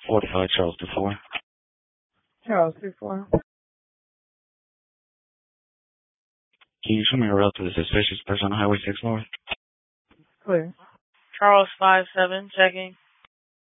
45 Charles 24. Charles 24. Can you show me a route to the suspicious person on Highway 6 North? Clear. Charles 57 checking.